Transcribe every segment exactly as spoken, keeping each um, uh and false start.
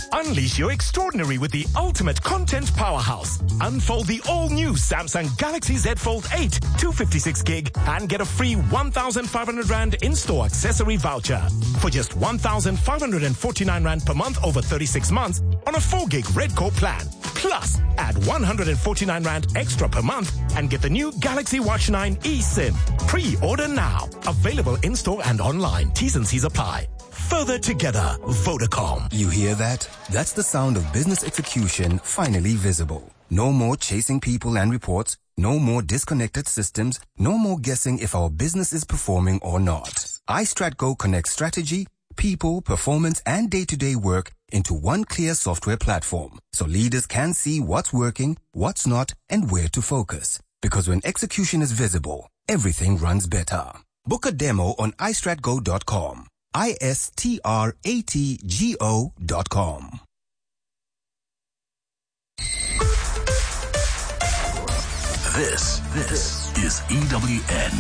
Unleash your extraordinary with the ultimate content powerhouse. Unfold the all-new Samsung Galaxy Z Fold eight, two fifty-six gig, and get a free one thousand five hundred rand in-store accessory voucher. For just one thousand five hundred forty-nine rand per month over thirty-six months on a four gig Red Core plan. Plus, add one hundred forty-nine rand extra per month and get the new Galaxy Watch nine eSIM. Pre-order now. Available in-store and online. T's and C's apply. Further together, Vodacom. You hear that? That's the sound of business execution finally visible. No more chasing people and reports. No more disconnected systems. No more guessing if our business is performing or not. iStratGo connects strategy, people, performance, and day-to-day work into one clear software platform, so leaders can see what's working, what's not, and where to focus. Because when execution is visible, everything runs better. Book a demo on i strat go dot com. I S T R A T G O dot com. This, this is E W N.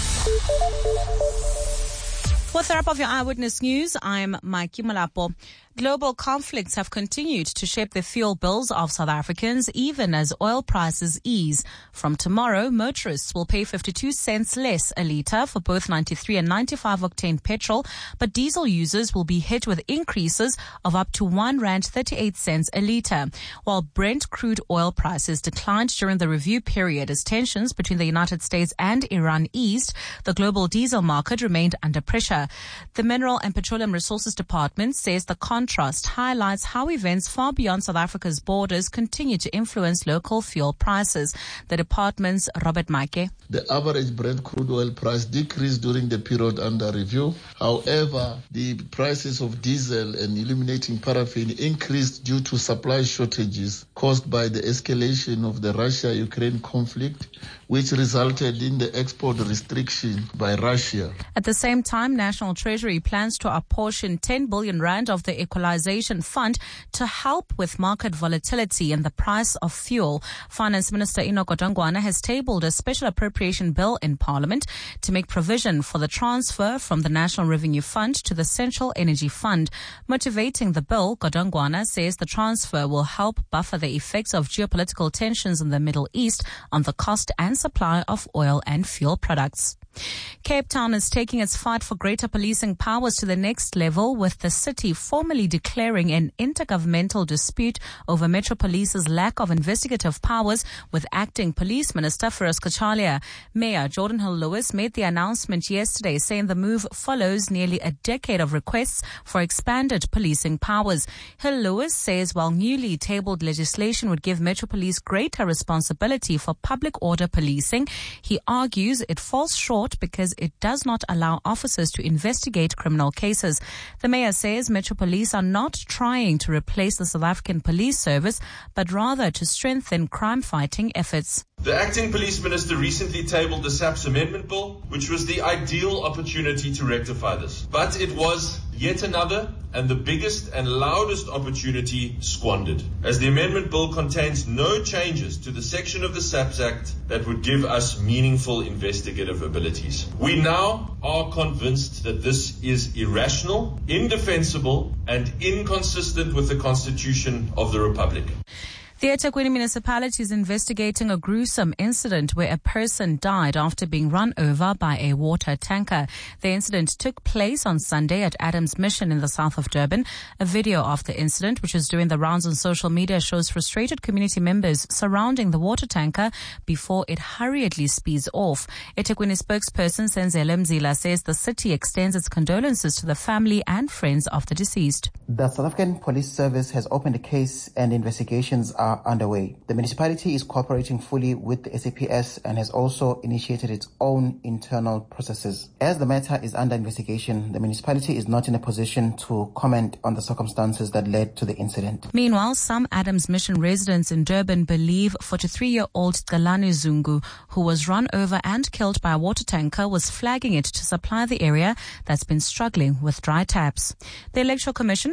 With the wrap of your Eyewitness News, I'm Mikey Malapo. Global conflicts have continued to shape the fuel bills of South Africans, even as oil prices ease. From tomorrow, motorists will pay fifty-two cents less a litre for both ninety-three and ninety-five octane petrol, but diesel users will be hit with increases of up to one rand thirty-eight cents a litre. While Brent crude oil prices declined during the review period as tensions between the United States and Iran eased, the global diesel market remained under pressure. The Mineral and Petroleum Resources Department says the contrast highlights how events far beyond South Africa's borders continue to influence local fuel prices. The department's Robert Maike. The average Brent crude oil price decreased during the period under review. However, the prices of diesel and illuminating paraffin increased due to supply shortages caused by the escalation of the Russia-Ukraine conflict, which resulted in the export restriction by Russia. At the same time, National Treasury plans to apportion ten billion rand of the Equalization Fund to help with market volatility and the price of fuel. Finance Minister Enoch Godongwana has tabled a special appropriation bill in Parliament to make provision for the transfer from the National Revenue Fund to the Central Energy Fund. Motivating the bill, Godongwana says the transfer will help buffer the effects of geopolitical tensions in the Middle East on the cost and supply of oil and fuel products. Cape Town is taking its fight for greater policing powers to the next level, with the city formally declaring an intergovernmental dispute over Metro Police's lack of investigative powers with acting Police Minister Firoz Kachalia. Mayor Jordan Hill-Lewis made the announcement yesterday, saying the move follows nearly a decade of requests for expanded policing powers. Hill-Lewis says while newly tabled legislation would give Metro Police greater responsibility for public order policing, he argues it falls short because it does not allow officers to investigate criminal cases. The mayor says Metro Police are not trying to replace the South African Police Service, but rather to strengthen crime-fighting efforts. The acting police minister recently tabled the S A P S amendment bill, which was the ideal opportunity to rectify this. But it was yet another and the biggest and loudest opportunity squandered, as the amendment bill contains no changes to the section of the S A P S Act that would give us meaningful investigative abilities. We now are convinced that this is irrational, indefensible, and inconsistent with the Constitution of the Republic. The eThekwini municipality is investigating a gruesome incident where a person died after being run over by a water tanker. The incident took place on Sunday at Adams Mission in the south of Durban. A video of the incident, which is doing the rounds on social media, shows frustrated community members surrounding the water tanker before it hurriedly speeds off. eThekwini spokesperson Senzele Mzila says the city extends its condolences to the family and friends of the deceased. The South African Police Service has opened a case and investigations are underway. The municipality is cooperating fully with the S A P S and has also initiated its own internal processes. As the matter is under investigation, the municipality is not in a position to comment on the circumstances that led to the incident. Meanwhile, some Adams Mission residents in Durban believe forty-three-year-old Galani Zungu, who was run over and killed by a water tanker, was flagging it to supply the area that's been struggling with dry taps. The Electoral Commission has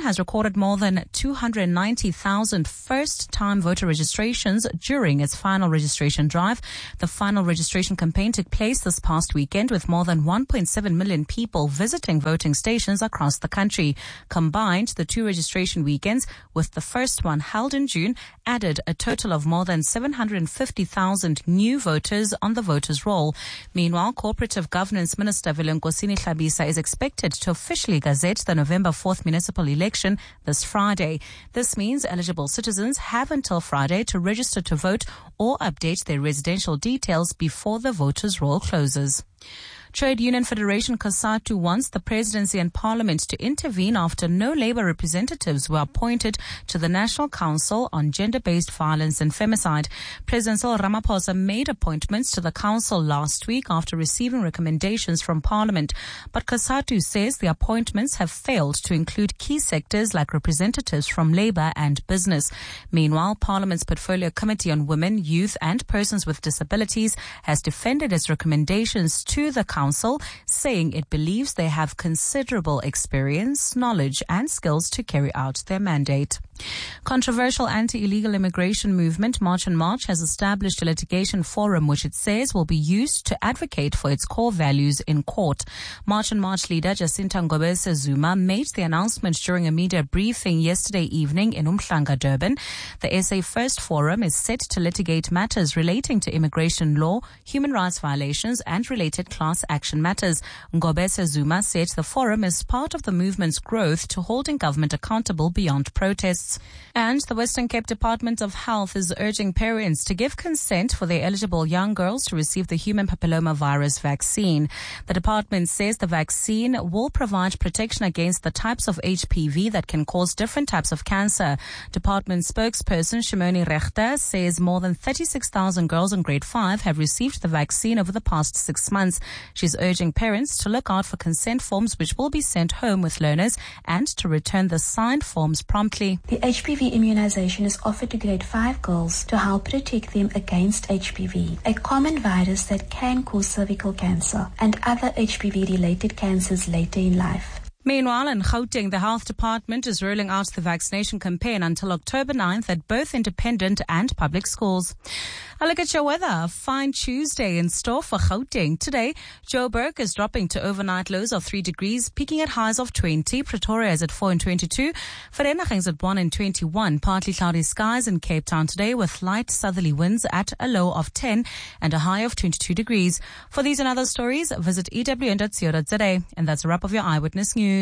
has recorded more than two hundred ninety thousand first-time voter registrations during its final registration drive. The final registration campaign took place this past weekend with more than one point seven million people visiting voting stations across the country. Combined, the two registration weekends, with the first one held in June, added a total of more than seven hundred fifty thousand new voters on the voters' roll. Meanwhile, Cooperative Governance Minister Vilenkosini Hlabisa is expected to officially gazette the November fourth municipal election this Friday. This means eligible citizens have until Friday to register to vote or update their residential details before the voters' roll closes. Trade Union Federation COSATU wants the presidency and parliament to intervene after no labor representatives were appointed to the National Council on Gender-Based Violence and Femicide. President Cyril Ramaphosa made appointments to the council last week after receiving recommendations from parliament. But COSATU says the appointments have failed to include key sectors like representatives from labor and business. Meanwhile, Parliament's Portfolio Committee on Women, Youth and Persons with Disabilities has defended its recommendations to the council, saying it believes they have considerable experience, knowledge and skills to carry out their mandate. Controversial anti-illegal immigration movement March and March has established a litigation forum which it says will be used to advocate for its core values in court. March and March leader Jacinta Ngobese Zuma made the announcement during a media briefing yesterday evening in Umhlanga, Durban. The S A First Forum is set to litigate matters relating to immigration law, human rights violations and related class action matters. Ngobese Zuma said the forum is part of the movement's growth to holding government accountable beyond protests. And the Western Cape Department of Health is urging parents to give consent for their eligible young girls to receive the human papillomavirus vaccine. The department says the vaccine will provide protection against the types of H P V that can cause different types of cancer. Department spokesperson Shimoni Rechter says more than thirty-six thousand girls in grade five have received the vaccine over the past six months. She's urging parents to look out for consent forms which will be sent home with learners and to return the signed forms promptly. The H P V immunization is offered to grade five girls to help protect them against H P V, a common virus that can cause cervical cancer and other H P V-related cancers later in life. Meanwhile, in Gauteng, the health department is rolling out the vaccination campaign until October ninth at both independent and public schools. A look at your weather. A fine Tuesday in store for Gauteng. Today, Joburg is dropping to overnight lows of three degrees, peaking at highs of twenty. Pretoria is at four and twenty-two. Vereeniging is at one and twenty-one. Partly cloudy skies in Cape Town today with light southerly winds at a low of ten and a high of twenty-two degrees. For these and other stories, visit e w n dot co dot z a. And that's a wrap of your Eyewitness News.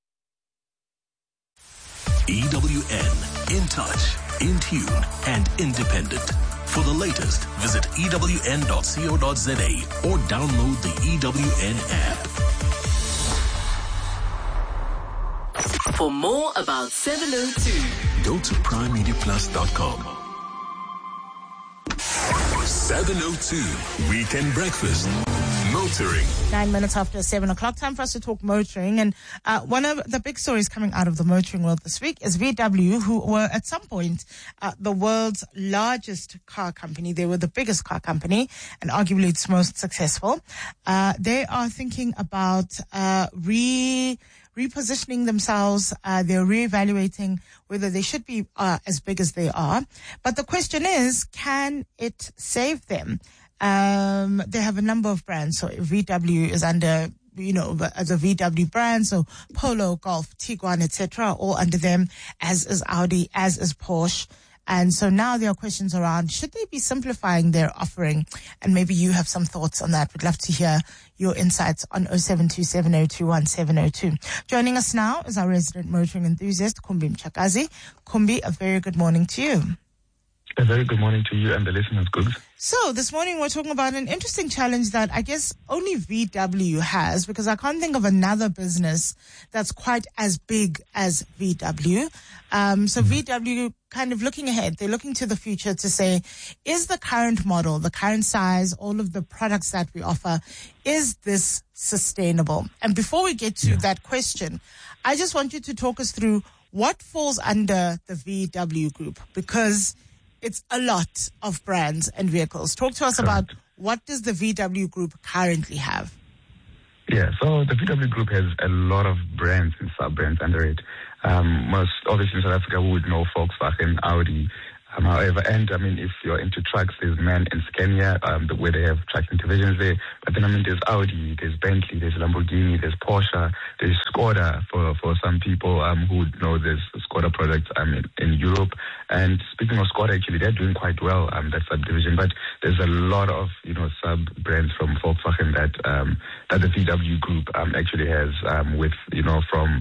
E W N, in touch, in tune, and independent. For the latest, visit e w n dot co dot z a or download the E W N app. For more about seven oh two, go to prime media plus dot com. seven oh two, Weekend Breakfast. Motoring. Nine minutes after seven o'clock, time for us to talk motoring. And uh, one of the big stories coming out of the motoring world this week is V W, who were at some point uh, the world's largest car company. They were the biggest car company and arguably its most successful. Uh, they are thinking about uh, re repositioning themselves. Uh, they're reevaluating whether they should be uh, as big as they are. But the question is, can it save them? Um, they have a number of brands. So V W is under, you know, as a V W brand. So Polo, Golf, Tiguan, et cetera, all under them, as is Audi, as is Porsche. And so now there are questions around, should they be simplifying their offering? And maybe you have some thoughts on that. We'd love to hear your insights on oh seven two seven oh two one seven oh two. Joining us now is our resident motoring enthusiast, Kumbi Mchakazi. Kumbi, a very good morning to you. A very good morning to you and the listeners, Googs. So this morning we're talking about an interesting challenge that I guess only V W has, because I can't think of another business that's quite as big as V W. Um, so mm-hmm. V W kind of looking ahead, they're looking to the future to say, is the current model, the current size, all of the products that we offer, is this sustainable? And before we get to yeah. that question, I just want you to talk us through what falls under the V W group, because it's a lot of brands and vehicles. Talk to us Correct. about what does the V W group currently have? Yeah, so the V W Group has a lot of brands and sub-brands under it. Um, most obviously in South Africa, we would know Volkswagen, Audi. Um, however, and I mean, if you're into trucks, there's MAN and Scania, um, the, where they have trucking divisions there. But then, I mean, there's Audi, there's Bentley, there's Lamborghini, there's Porsche, there's Skoda for, for some people um, who would know there's Skoda products um, in, in Europe. And speaking of Skoda, actually, they're doing quite well, um, that subdivision. But there's a lot of, you know, sub-brands from Volkswagen that, um, that the V W Group um, actually has um, with, you know, from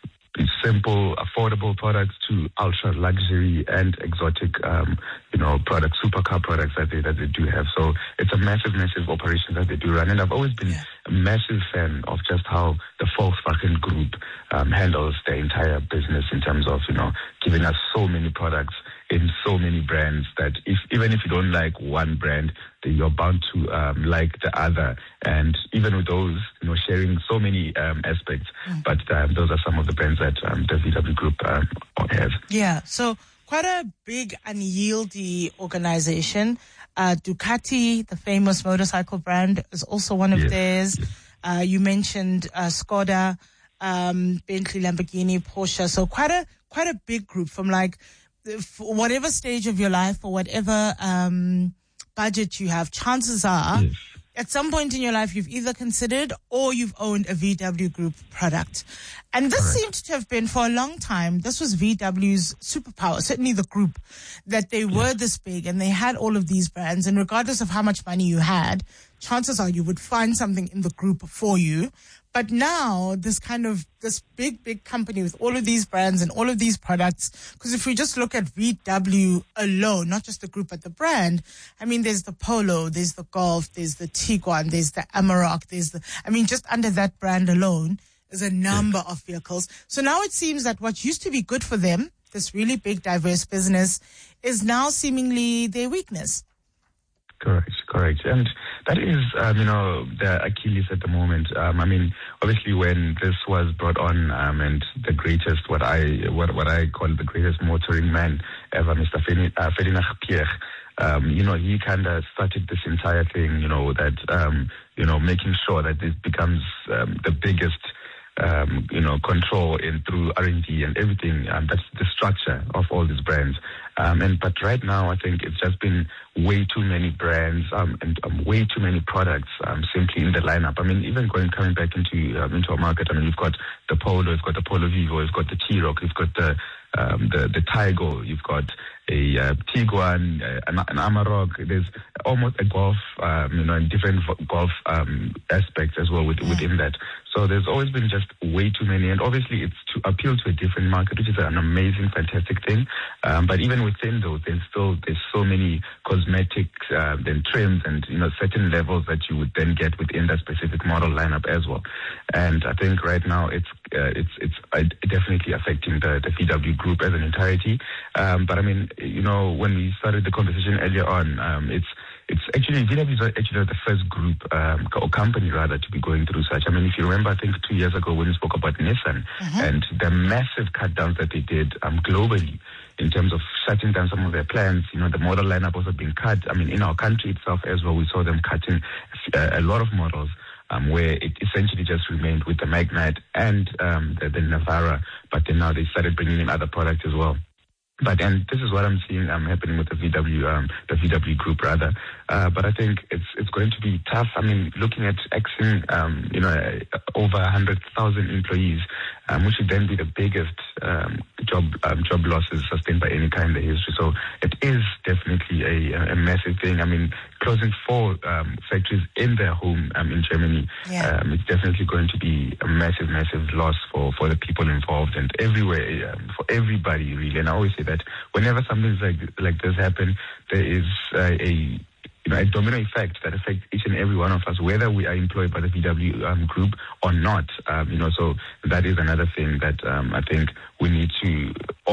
simple, affordable products to ultra luxury and exotic, um, you know, products, supercar products that they that they do have. So it's a massive, massive operation that they do run. And I've always been yeah. a massive fan of just how the Volkswagen Group um, handles the entire business in terms of, you know, giving us so many products in so many brands that if even if you don't like one brand, then you're bound to um, like the other. And even with those, you know, sharing so many um, aspects, mm. but um, those are some of the brands that um, the V W Group um, has. Yeah, so quite a big, unyieldy organization. Uh, Ducati, the famous motorcycle brand, is also one of yes. theirs. Yes. Uh, you mentioned uh, Skoda, um, Bentley, Lamborghini, Porsche. So quite a quite a big group from like for whatever stage of your life or whatever um, budget you have. Chances are, yes. at some point in your life, you've either considered or you've owned a V W Group product. And this right. seemed to have been, for a long time, this was V W's superpower, certainly the group, that they were yes. this big and they had all of these brands. And regardless of how much money you had, chances are you would find something in the group for you. But now, this kind of, this big, big company with all of these brands and all of these products, because if we just look at V W alone, not just the group, but the brand, I mean, there's the Polo, there's the Golf, there's the Tiguan, there's the Amarok, there's the, I mean, just under that brand alone, there's a number yeah. of vehicles. So now it seems that what used to be good for them, this really big, diverse business, is now seemingly their weakness. Correct, correct. And that is, um, you know, the Achilles at the moment. Um, I mean, obviously when this was brought on, um, and the greatest, what I what what I call the greatest motoring man ever, Mister Ferdinand Piëch, um, you know, he kind of started this entire thing, you know, that, um, you know, making sure that this becomes um, the biggest Um, you know, control in through R and D and everything. Um, that's the structure of all these brands. Um, and but right now, I think it's just been way too many brands um, and um, way too many products um, simply in the lineup. I mean, even going coming back into um, into our market. I mean, you've got the Polo, you've got the Polo Vivo, you've got the T-Roc, you've got the um, the the Taigo, you've got a uh, Tiguan, uh, an, an Amarok. There's almost a golf, um, you know, different golf um, aspects as well with, yeah. within that. So there's always been just way too many, and obviously it's to appeal to a different market, which is an amazing, fantastic thing. Um, but even within those, there's still there's so many cosmetics, uh, then trims, and you know certain levels that you would then get within that specific model lineup as well. And I think right now it's uh, it's it's uh, definitely affecting the, the V W Group as an entirety. Um, but I mean, you know, when we started the conversation earlier on, um, it's It's actually, V W is actually the first group, um, or company rather, to be going through such. I mean, if you remember, I think two years ago when we spoke about Nissan uh-huh. and the massive cut downs that they did um, globally in terms of shutting down some of their plants, you know, the model lineup also being cut. I mean, in our country itself as well, we saw them cutting a, a lot of models. Um, where it essentially just remained with the Magnite and um, the, the Navara, but then now they started bringing in other products as well. But and this is what I'm seeing um, happening with the V W, um, the V W Group rather. Uh, but I think it's it's going to be tough. I mean, looking at Exxon, um, you know, uh, over a hundred thousand employees, um, which would then be the biggest um, job um, job losses sustained by any kind in the history. So it is definitely a, a massive thing. I mean, closing four um, factories in their home um, in Germany, yeah. um, it's definitely going to be a massive, massive loss for, for the people involved and everywhere, um, for everybody really. And I always say that whenever something like like this happen, there is uh, a you know a domino effect that affects each and every one of us, whether we are employed by the V W um, Group or not. Um, you know, so that is another thing that um, I think we need to all keep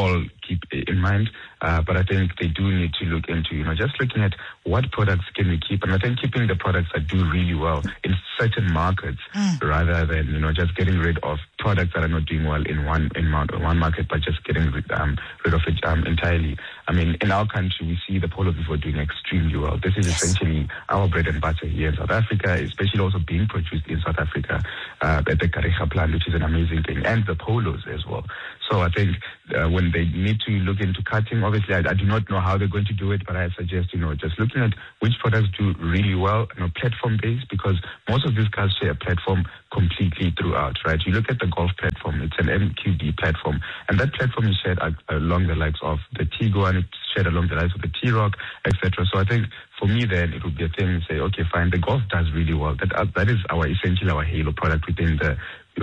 keep in mind. Uh, but I think they do need to look into, you know, just looking at what products can we keep. And I think keeping the products that do really well in certain markets mm. rather than, you know, just getting rid of products that are not doing well in one in one market, but just getting rid, um, rid of it um, entirely. I mean, in our country, we see the Polo Beef doing extremely well. This is yes. essentially our bread and butter here in South Africa, especially also being produced in South Africa uh, at the Kariga plant, which is an amazing thing, and the polos as well. So I think uh, when they need to look into cutting, obviously I, I do not know how they're going to do it, but I suggest, you know, just looking at which products do really well, you know, platform-based, because most of these cars share a platform completely throughout, right? You look at the Golf platform, it's an M Q B platform, and that platform is shared uh, along the likes of the Tigo, and it's shared along the lines of the T-Roc, et cetera. So I think for me then it would be a thing to say, okay, fine, the Golf does really well. That uh, that is our essentially our halo product within the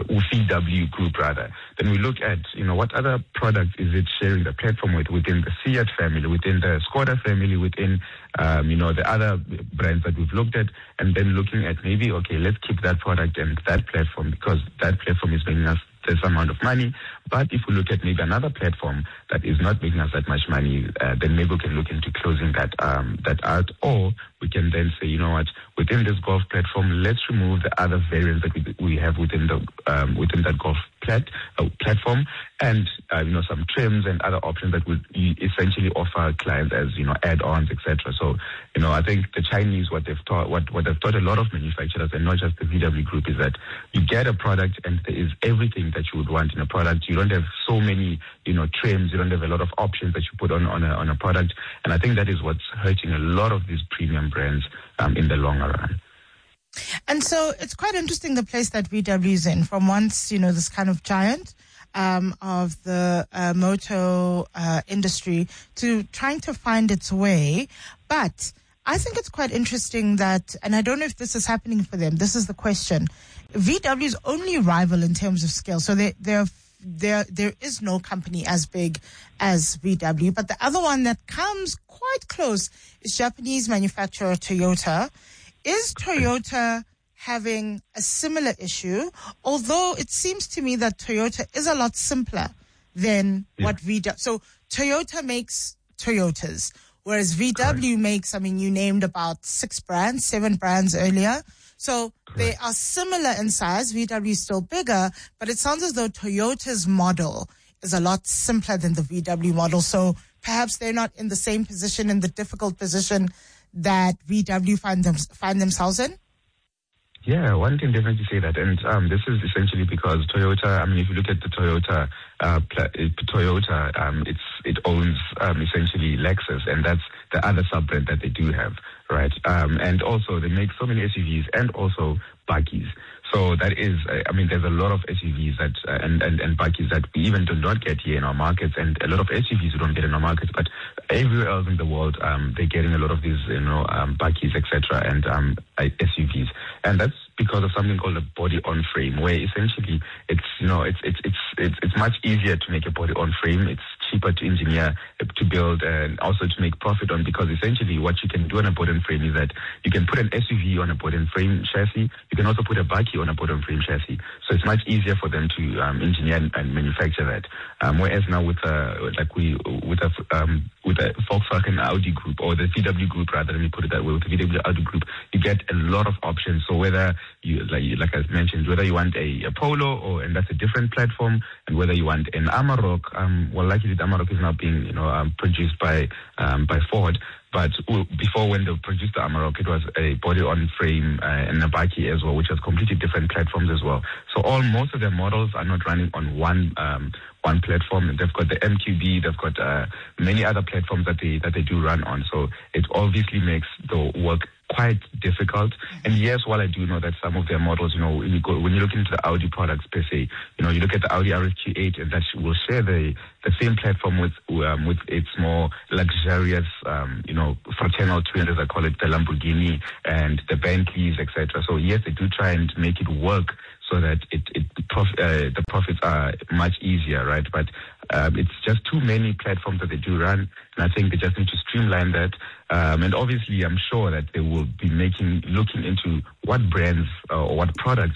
V W group rather. Then we look at, you know, what other products is it sharing the platform with within the Fiat family, within the Skoda family, within, um, you know, the other brands that we've looked at, and then looking at maybe, okay, let's keep that product and that platform because that platform is bringing us this amount of money. But if we look at maybe another platform that is not making us that much money, uh, then maybe we can look into closing that um, that out. Or we can then say, you know what, within this Golf platform, let's remove the other variants that we, we have within the um, within that Golf plat, uh, platform, and uh, you know, some trims and other options that would essentially offer clients as, you know, add-ons, et cetera. So, you know, I think the Chinese, what they've taught, what what they've taught a lot of manufacturers, and not just the V W Group, is that you get a product and there is everything that you would want in a product. You don't have so many, you know, trims. You don't have a lot of options that you put on on a, on a product. And I think that is what's hurting a lot of these premium brands um, in the longer run. And so it's quite interesting the place that V W is in. From once, you know, this kind of giant um, of the uh, moto uh, industry to trying to find its way. But I think it's quite interesting that, and I don't know if this is happening for them, this is the question, V W's only rival in terms of scale. So they, they're There, there is no company as big as V W, but the other one that comes quite close is Japanese manufacturer Toyota. Is Toyota having a similar issue? Although it seems to me that Toyota is a lot simpler than yeah. what V W. So Toyota makes Toyotas, whereas V W Correct. makes, I mean, you named about six brands, seven brands earlier. So Correct. They are similar in size. V W is still bigger, but it sounds as though Toyota's model is a lot simpler than the V W model. So perhaps they're not in the same position, in the difficult position that V W find them find themselves in. Yeah, one can definitely say that, and um, this is essentially because Toyota. I mean, if you look at the Toyota, uh, Toyota, um, it's it owns um, essentially Lexus, and that's the other sub brand that they do have, right? Um, and also they make so many S U Vs and also buggies. So that is, I mean, there's a lot of S U Vs that uh, and, and and buggies that we even do not get here in our markets, and a lot of S U Vs we don't get in our markets. But everywhere else in the world, um, they're getting a lot of these, you know, um, buggies, et cetera, and um, S U Vs, and that's because of something called a body-on-frame, where essentially it's, you know, it's it's it's it's it's much easier to make a body-on-frame. It's cheaper to engineer, to build, and also to make profit on, because essentially what you can do on a body-on-frame is that you can put an S U V on a body-on-frame chassis. You can also put a buggy on a body-on-frame chassis. So it's much easier for them to um, engineer and, and manufacture that. Um, whereas now with uh, like we with a um, with a Volkswagen Audi group, or the V W group rather, let me put it that way, with the V W Audi group, you get a lot of options. So whether you like like I mentioned, whether you want a, a Polo, or and that's a different platform, and whether you want an Amarok, um, well, luckily the Amarok is now being, you know, um, produced by um, by Ford. But before, when they produced the Amarok, it was a body-on-frame uh, and a buggy as well, which has completely different platforms as well. So all most of their models are not running on one um, one platform. They've got the M Q B, they've got uh, many other platforms that they that they do run on. So it obviously makes the work quite difficult. And yes, while I do know that some of their models, you know, when you go, when you look into the Audi products per se, you know, you look at the Audi R S Q eight, and that will share the the same platform with um, with its more luxurious, um, you know, fraternal twins, as I call it, the Lamborghini and the Bentleys, et cetera. So yes, they do try and make it work so that it, it prof, uh, the profits are much easier, right? But um, it's just too many platforms that they do run, and I think they just need to streamline that. Um, and obviously, I'm sure that they will be making looking into what brands uh, or what products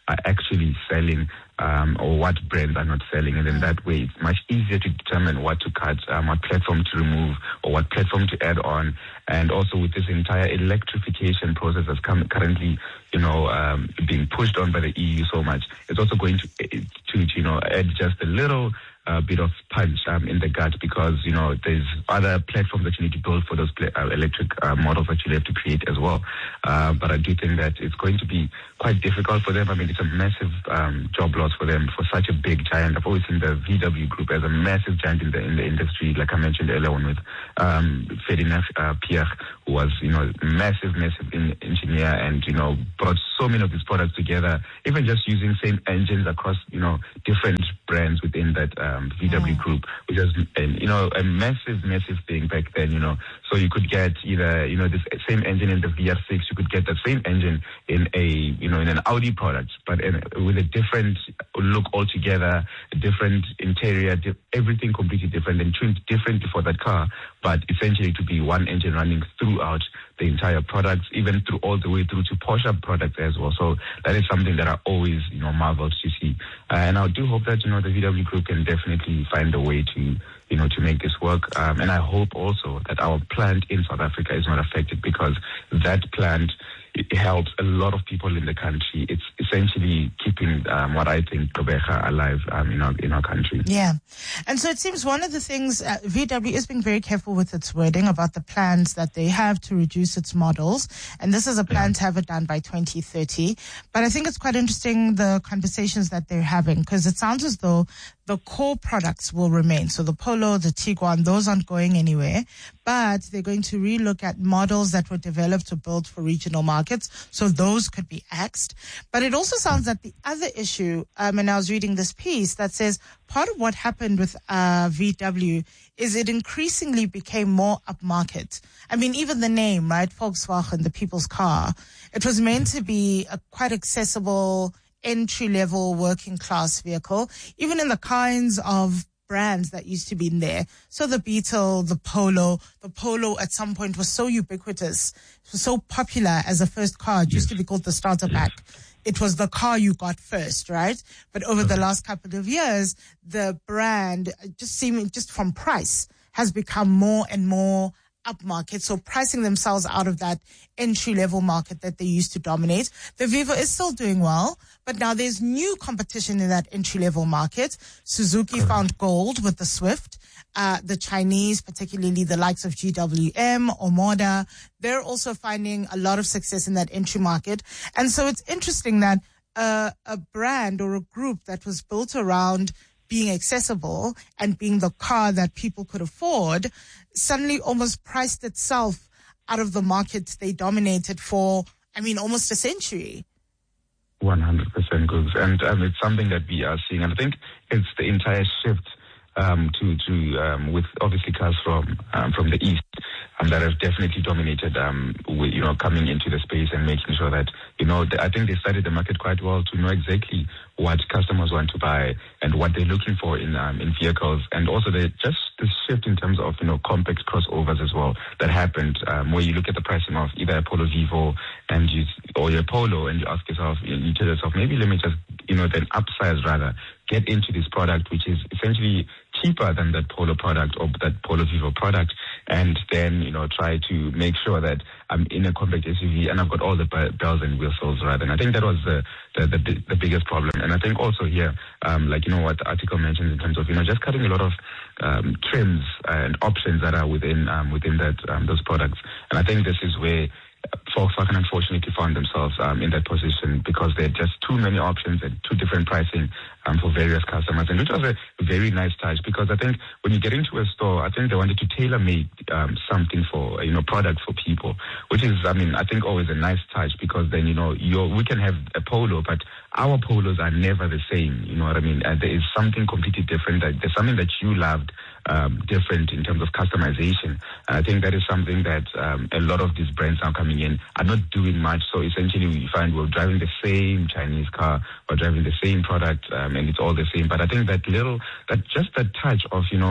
are actually selling um, or what brands are not selling. And in that way, it's much easier to determine what to cut, um, what platform to remove, or what platform to add on. And also with this entire electrification process that's come, currently, you know, um, being pushed on by the E U so much, it's also going to, to, you know, add just a little a bit of punch um, in the gut, because, you know, there's other platforms that you need to build for those pla- uh, electric uh, models that you have to create as well. Uh, but I do think that it's going to be quite difficult for them. I mean, it's a massive um, job loss for them, for such a big giant. I've always seen the V W Group as a massive giant in the in the industry, like I mentioned earlier on with um, Ferdinand uh, Pierre, who was, you know, massive, massive in- engineer and, you know, brought so many of these products together, even just using same engines across, you know, different brands within that um, V W yeah. group, which was, you know, a massive, massive thing back then, you know. So you could get either, you know, this same engine in the V R six, you could get the same engine in a, you know, in an Audi product, but in, with a different look altogether, a different interior, di- everything completely different and tuned differently for that car, but essentially to be one engine running throughout the entire products, even through all the way through to Porsche products as well. So that is something that I always, you know, marveled to see. Uh, and I do hope that, you know, the V W Group can definitely find a way to, you know, to make this work. Um, and I hope also that our plant in South Africa is not affected, because that plant, it helps a lot of people in the country. It's essentially keeping um, what I think Gqeberha alive um, in our in our country. Yeah, and so it seems one of the things uh, V W is being very careful with its wording about the plans that they have to reduce its models, and this is a plan yeah. to have it done by twenty thirty. But I think it's quite interesting the conversations that they're having, because it sounds as though the core products will remain. So the Polo, the Tiguan, those aren't going anywhere, but they're going to relook at models that were developed or built for regional markets. So those could be axed. But it also sounds that the other issue, um, and I was reading this piece that says part of what happened with uh, V W is it increasingly became more upmarket. I mean, even the name, right? Volkswagen, the people's car. It was meant to be a quite accessible, entry-level working class vehicle, even in the kinds of brands that used to be in there. So the Beetle, the Polo, the Polo at some point was so ubiquitous, it was so popular as a first car. It used to be called the starter pack. It was the car you got first, right? But over the last couple of years, the brand, just seeming, just from price, has become more and more upmarket, so pricing themselves out of that entry-level market that they used to dominate. The Vivo is still doing well, but now there's new competition in that entry-level market. Suzuki found gold with the Swift. Uh, the Chinese, particularly the likes of G W M or Moda, they're also finding a lot of success in that entry market. And so it's interesting that uh, a brand or a group that was built around being accessible and being the car that people could afford suddenly almost priced itself out of the market they dominated for, I mean, almost a century. one hundred percent, Googs. And um, it's something that we are seeing. And I think it's the entire shift um, to, to um, with obviously cars from um, from the East um, that have definitely dominated, um, with, you know, coming into the space and making sure that, you know, the, I think they studied the market quite well to know exactly what customers want to buy and what they're looking for in um, in vehicles, and also the just the shift in terms of, you know, compact crossovers as well that happened, um, where you look at the pricing of either a Polo Vivo and you or your Polo and you ask yourself, you tell yourself, maybe let me just, you know, then upsize rather, get into this product which is essentially cheaper than that Polo product or that Polo Vivo product, and then, you know, try to make sure that I'm in a compact S U V and I've got all the bells and whistles rather. And I think that was the the, the, the biggest problem. And I think also here, um, like, you know, what the article mentions in terms of, you know, just cutting a lot of um, trims and options that are within um, within that um, those products. And I think this is where Volkswagen unfortunately found themselves um, in that position, because there are just too many options and too different pricing um, for various customers, and which was a very nice touch, because I think when you get into a store, I think they wanted to tailor-make um, something for, you know, product for people, which is, I mean, I think always a nice touch, because then, you know, you're, we can have a Polo, but our Polos are never the same, you know what I mean? And there is something completely different. That there's something that you loved um, different in terms of customization. And I think that is something that um, a lot of these brands now coming in are not doing much. So essentially we find we're driving the same Chinese car, we're driving the same product, um, and it's all the same. But I think that little, that just that touch of, you know,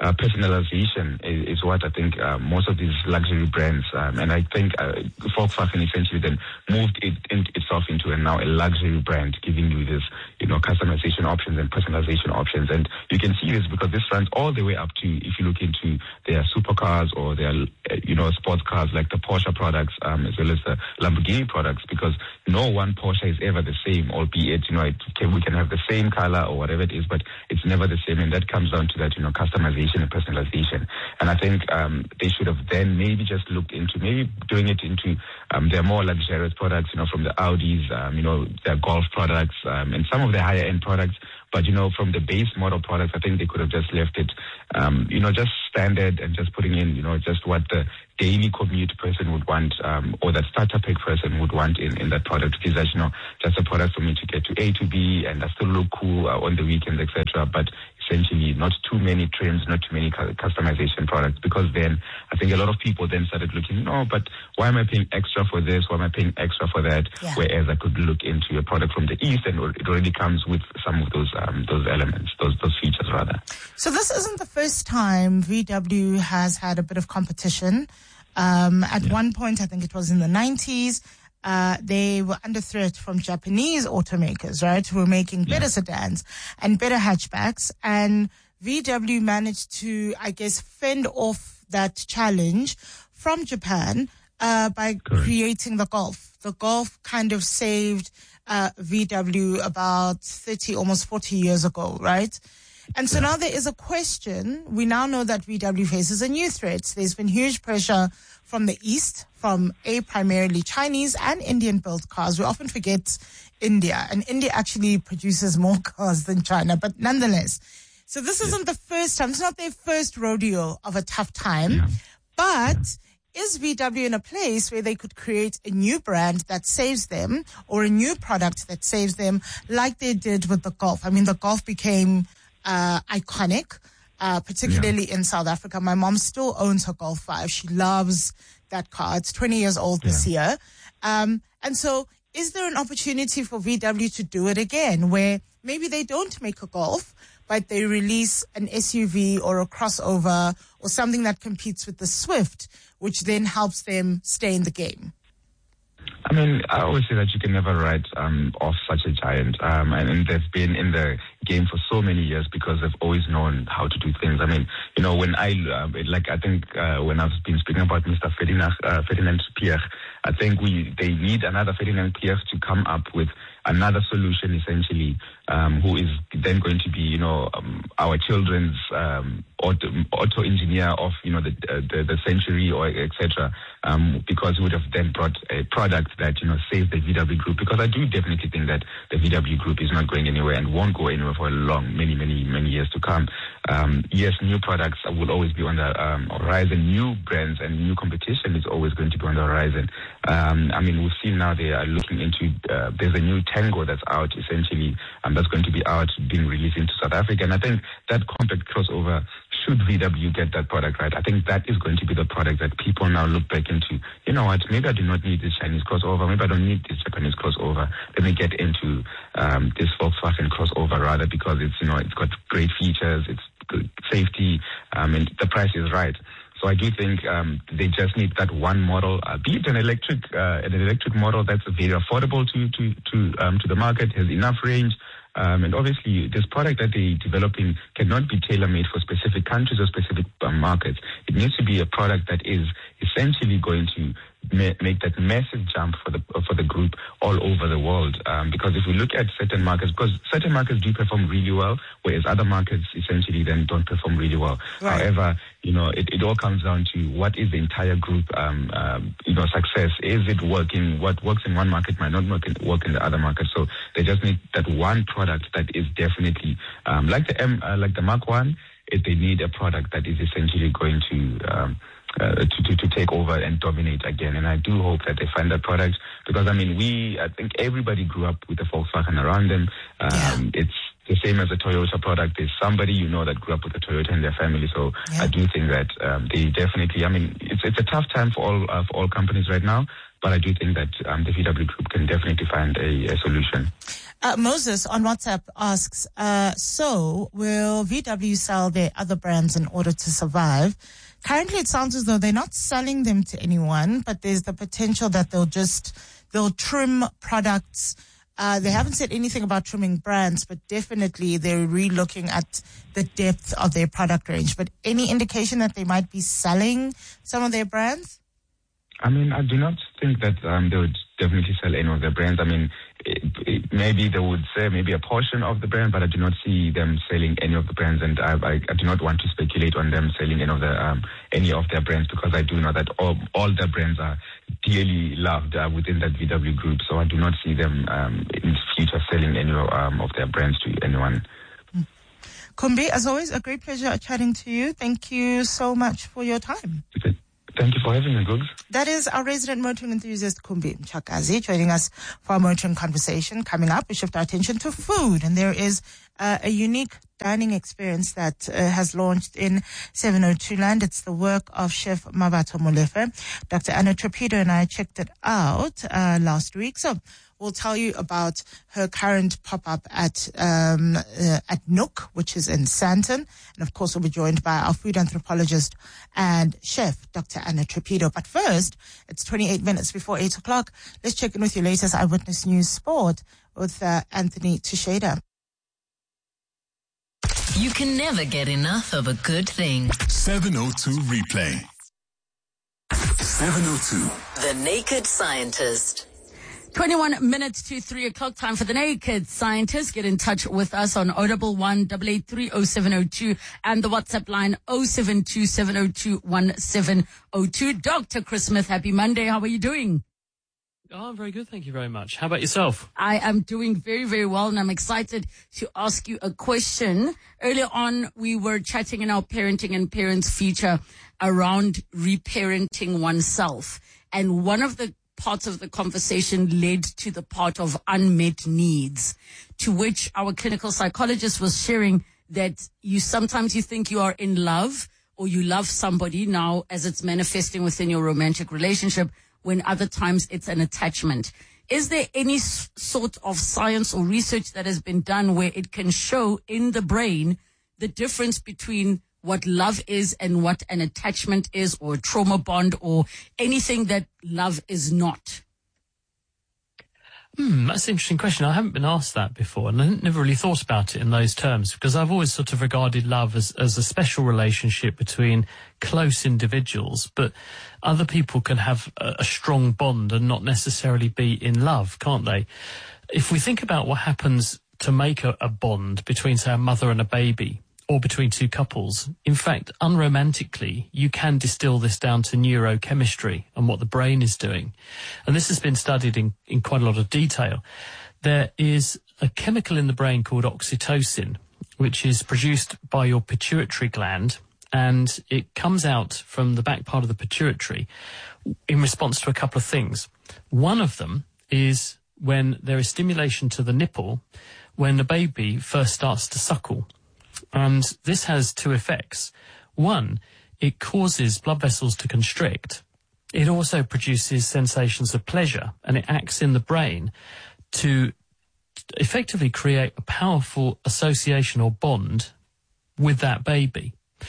uh, personalization is, is what I think uh, most of these luxury brands, um, and I think uh, Volkswagen essentially then moved it, it itself into a, now a luxury brand, giving you this, you know, customization options and personalization options. And you can see this because this runs all the way up to, if you look into their supercars or their, uh, you know, sports cars like the Porsche products, um, as well as the Lamborghini products, because no one Porsche is ever the same, albeit, you know, it can, we can have the same color or whatever it is, but it's never the same. And that comes down to that, you know, customization and personalization. And I think um, they should have then maybe just looked into maybe doing it into um, their more luxurious products, you know, from the Audis, um, you know, their golf products, um, and some of the higher end products. But, you know, from the base model products, I think they could have just left it, um, you know, just standard and just putting in, you know, just what the daily commute person would want, um, or that starter pack person would want in, in that product. Because, that's, you know, just a product for me to get to A to B and I still look cool uh, on the weekends, et cetera. But essentially not too many trims, not too many customization products, because then I think a lot of people then started looking, no, but why am I paying extra for this? Why am I paying extra for that? Yeah. Whereas I could look into a product from the East and it already comes with some of those um, those elements, those those features rather. So this isn't the first time V W has had a bit of competition. Um, at yeah. one point, I think it was in the nineties, Uh, they were under threat from Japanese automakers, right, who were making better yeah. sedans and better hatchbacks. And V W managed to, I guess, fend off that challenge from Japan uh, by Correct. creating the Golf. The Golf kind of saved uh, V W about thirty, almost forty years ago, right? And so yeah. now there is a question. We now know that V W faces a new threat. There's been huge pressure from the East, from a primarily Chinese and Indian-built cars. We often forget India, and India actually produces more cars than China, but nonetheless. So this yeah. isn't the first time. It's not their first rodeo of a tough time, yeah. but yeah. is V W in a place where they could create a new brand that saves them, or a new product that saves them, like they did with the Golf? I mean, the Golf became uh, iconic. Uh, particularly yeah. in South Africa. My mom still owns her Golf five. She loves that car. It's twenty years old this yeah. year. Um, and so is there an opportunity for V W to do it again, where maybe they don't make a Golf, but they release an S U V or a crossover or something that competes with the Swift, which then helps them stay in the game? I mean, I always say that you can never write um, off such a giant. Um, and, and they've been in the game for so many years because they've always known how to do things. I mean, you know, when I, uh, like, I think uh, when I've been speaking about Mister Ferdinand, uh, Ferdinand Piëch, I think we they need another Ferdinand Piëch to come up with another solution, essentially, um, who is then going to be, you know, um, our children's um, auto, auto engineer of, you know, the uh, the, the century, or et cetera. Um, because we would have then brought a product that, you know, saves the V W Group. Because I do definitely think that the V W Group is not going anywhere and won't go anywhere for a long, many, many, many years to come. Um, yes, new products will always be on the um, horizon. New brands and new competition is always going to be on the horizon. Um, I mean, we've seen now they are looking into, uh, there's a new Tango that's out, essentially, um, that's going to be out, being released into South Africa. And I think that compact crossover, should V W get that product right, I think that is going to be the product that people now look back into. You know what, maybe I do not need this Chinese crossover, maybe I don't need this Japanese crossover. Let me get into um, this Volkswagen crossover rather, because it's, you know, it's got great features, it's good safety, um, and the price is right. So I do think um, they just need that one model, uh, be it an electric, uh, an electric model that's very affordable to to to um, to the market, has enough range. Um, and obviously, this product that they're developing cannot be tailor-made for specific countries or specific um, markets. It needs to be a product that is essentially going to ma- make that massive jump for the for the group all over the world. Um, because if we look at certain markets, because certain markets do perform really well, whereas other markets essentially then don't perform really well. Right. However, you know, it, it all comes down to what is the entire group, um, um, you know, success. Is it working? What works in one market might not work in, work in the other market. So they just need that one product that is definitely, um, like the M, uh, like the Mark One. It, they need a product that is essentially going to, um, uh, to, to to take over and dominate again. And I do hope that they find that product, because I mean, we, I think everybody grew up with the Volkswagen around them. Um, yeah. It's the same as a Toyota product. There's somebody you know that grew up with a Toyota in their family. So yeah. I do think that um, they definitely, I mean, it's it's a tough time for all uh, for all companies right now, but I do think that um, the V W Group can definitely find a, a solution. Uh, Moses on WhatsApp asks, uh, so will V W sell their other brands in order to survive? Currently, it sounds as though they're not selling them to anyone, but there's the potential that they'll just, they'll trim products. Uh, they haven't said anything about trimming brands, but definitely they're re-looking at the depth of their product range. But any indication that they might be selling some of their brands? I mean, I do not think that um, they would definitely sell any of their brands. I mean, it, it, maybe they would say maybe a portion of the brand, but I do not see them selling any of the brands, and I, I, I do not want to speculate on them selling any of the um, any of their brands, because I do know that all, all their brands are dearly loved uh, within that V W Group. So I do not see them um, in the future selling any um, of their brands to anyone. Kumbi, as always, a great pleasure chatting to you. Thank you so much for your time. Okay. Thank you for having me, Googs. That is our resident motoring enthusiast, Kumbi Mchakazi, joining us for our motoring conversation. Coming up, we shift our attention to food, and there is uh, a unique dining experience that uh, has launched in seven oh two Land. It's the work of Chef Mmabatho Molefe. Doctor Anna Trapido and I checked it out uh, last week. So we'll tell you about her current pop-up at um, uh, at Nook, which is in Sandton. And, of course, we'll be joined by our food anthropologist and chef, Doctor Anna Trapido. But first, it's twenty-eight minutes before eight o'clock. Let's check in with your latest Eyewitness News Sport with uh, Anthony Teixeira. You can never get enough of a good thing. seven oh two Replay. seven oh two. The Naked Scientist. twenty-one minutes to three o'clock, time for the Naked Scientist. Get in touch with us on oh one one, eight eight three, oh seven oh two and the WhatsApp line oh seven two, seven oh two, one seven oh two. Doctor Chris Smith, happy Monday. How are you doing? Oh, I'm very good. Thank you very much. How about yourself? I am doing very, very well, and I'm excited to ask you a question. Earlier on, we were chatting in our parenting and parents feature around reparenting oneself. And one of the parts of the conversation led to the part of unmet needs, to which our clinical psychologist was sharing that you sometimes you think you are in love or you love somebody now as it's manifesting within your romantic relationship, when other times it's an attachment. Is there any s- sort of science or research that has been done where it can show in the brain the difference between what love is and what an attachment is, or a trauma bond, or anything that love is not? Hmm, that's an interesting question. I haven't been asked that before, and I never really thought about it in those terms, because I've always sort of regarded love as, as a special relationship between close individuals, but other people can have a, a strong bond and not necessarily be in love, can't they? If we think about what happens to make a, a bond between, say, a mother and a baby, or between two couples, in fact, unromantically, you can distill this down to neurochemistry and what the brain is doing. And this has been studied in, in quite a lot of detail. There is a chemical in the brain called oxytocin, which is produced by your pituitary gland, and it comes out from the back part of the pituitary in response to a couple of things. One of them is when there is stimulation to the nipple when the baby first starts to suckle. And this has two effects. One, it causes blood vessels to constrict. It also produces sensations of pleasure, and it acts in the brain to effectively create a powerful association or bond with that baby.